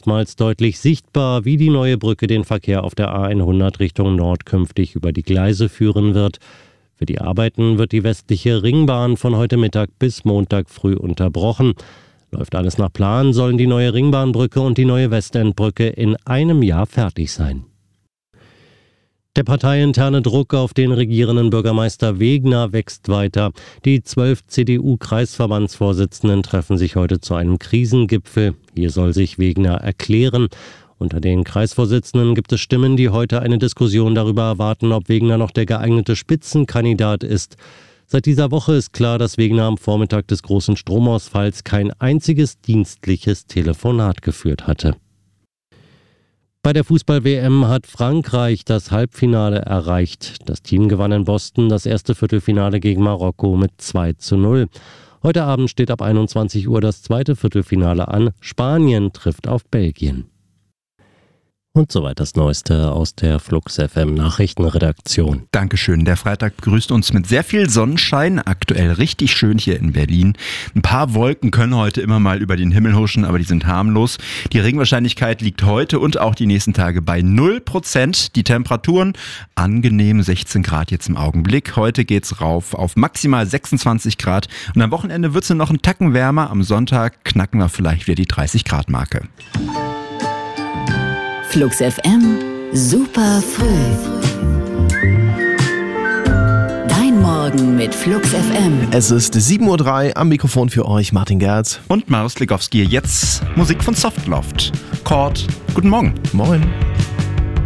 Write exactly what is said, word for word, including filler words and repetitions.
erstmals deutlich sichtbar, wie die neue Brücke den Verkehr auf der A hundert Richtung Nord künftig über die Gleise führen wird. Für die Arbeiten wird die westliche Ringbahn von heute Mittag bis Montag früh unterbrochen. Läuft alles nach Plan, sollen die neue Ringbahnbrücke und die neue Westendbrücke in einem Jahr fertig sein. Der parteiinterne Druck auf den regierenden Bürgermeister Wegner wächst weiter. Die zwölf C D U-Kreisverbandsvorsitzenden treffen sich heute zu einem Krisengipfel. Hier soll sich Wegner erklären. Unter den Kreisvorsitzenden gibt es Stimmen, die heute eine Diskussion darüber erwarten, ob Wegner noch der geeignete Spitzenkandidat ist. Seit dieser Woche ist klar, dass Wegner am Vormittag des großen Stromausfalls kein einziges dienstliches Telefonat geführt hatte. Bei der Fußball-W M hat Frankreich das Halbfinale erreicht. Das Team gewann in Boston das erste Viertelfinale gegen Marokko mit zwei zu null. Heute Abend steht ab einundzwanzig Uhr das zweite Viertelfinale an. Spanien trifft auf Belgien. Und soweit das Neueste aus der Flux F M Nachrichtenredaktion. Dankeschön. Der Freitag begrüßt uns mit sehr viel Sonnenschein. Aktuell richtig schön hier in Berlin. Ein paar Wolken können heute immer mal über den Himmel huschen, aber die sind harmlos. Die Regenwahrscheinlichkeit liegt heute und auch die nächsten Tage bei null Prozent. Die Temperaturen angenehm sechzehn Grad jetzt im Augenblick. Heute geht's rauf auf maximal sechsundzwanzig Grad. Und am Wochenende wird's noch einen Tacken wärmer. Am Sonntag knacken wir vielleicht wieder die dreißig Grad Marke. Flux F M, super früh. Dein Morgen mit Flux F M. Es ist sieben Uhr drei, am Mikrofon für euch Martin Gerz. Und Marius Legowski. Jetzt Musik von Softloft. Chord, guten Morgen. Moin.